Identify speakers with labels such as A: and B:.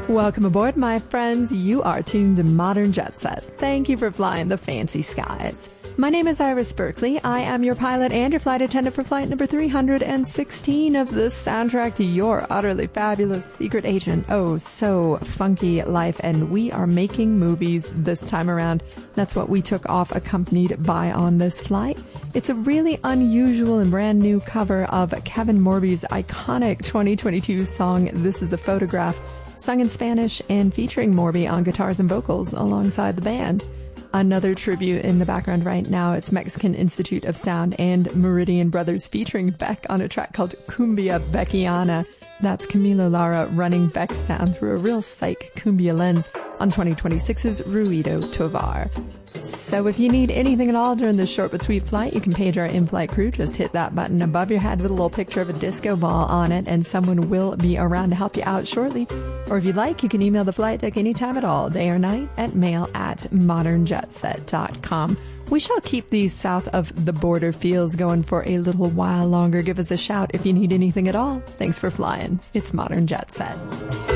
A: Welcome aboard, my friends. You are tuned to Modern Jet Set. Thank you for flying the fancy skies. My name is Iris Berkeley. I am your pilot and your flight attendant for flight number 316 of the soundtrack to your utterly fabulous secret agent, oh so funky life. And we are making movies this time around. That's what we took off accompanied by on this flight. It's a really unusual and brand new cover of Kevin Morby's iconic 2022 song, This Is a Photograph, sung in Spanish and featuring Morby on guitars and vocals alongside the band. Another tribute in the background right now, it's Mexican Institute of Sound and Meridian Brothers featuring Beck on a track called Cumbia Beckiana. That's Camilo Lara running Beck's sound through a real psych cumbia lens on 2026's Ruido Tovar. So if you need anything at all during this short but sweet flight, you can page our in-flight crew. Just hit that button above your head with a little picture of a disco ball on it, and someone will be around to help you out shortly. Or if you'd like, you can email the flight deck anytime at all, day or night, at mail@modernjetset.com. We shall keep these south of the border feels going for a little while longer. Give us a shout if you need anything at all. Thanks for flying. It's Modern Jet Set.